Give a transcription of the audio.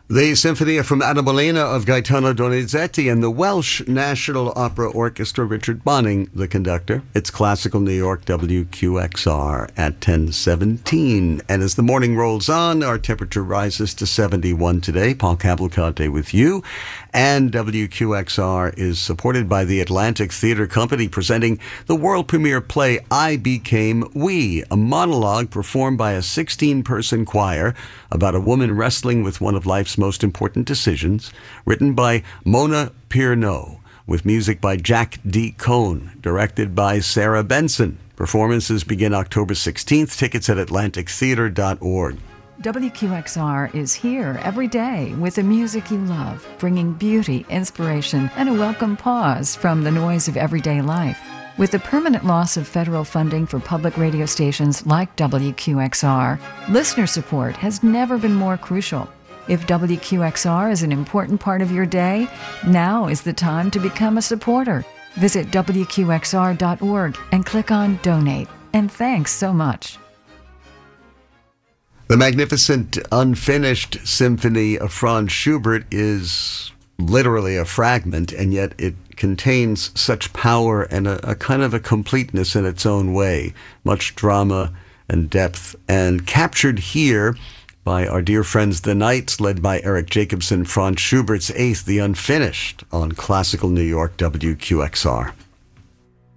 The Sinfonia from Anna Bolena of Gaetano Donizetti and the Welsh National Opera Orchestra, Richard Bonning, the conductor. It's Classical New York, WQXR at 10:17. And as the morning rolls on, our temperature rises to 71 today. Paul Cavalcante with you. And WQXR is supported by the Atlantic Theater Company, presenting the world premiere play I Became We, a monologue performed by a 16-person choir about a woman wrestling with one of life's most important decisions, written by Mona Pierno, with music by Jack D. Cohn, directed by Sarah Benson. Performances begin October 16th. Tickets at atlantictheater.org. WQXR is here every day with the music you love, bringing beauty, inspiration, and a welcome pause from the noise of everyday life. With the permanent loss of federal funding for public radio stations like WQXR, listener support has never been more crucial. If WQXR is an important part of your day, now is the time to become a supporter. Visit WQXR.org and click on Donate. And thanks so much. The magnificent unfinished symphony of Franz Schubert is literally a fragment, and yet it contains such power and a kind of a completeness in its own way, much drama and depth, and captured here by our dear friends the Knights, led by Eric Jacobson, Franz Schubert's Eighth, the Unfinished, on Classical New York, WQXR.